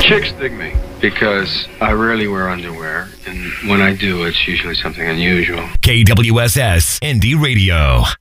Chicks dig me because I rarely wear underwear, and when I do, it's usually something unusual. KWSS Indie Radio.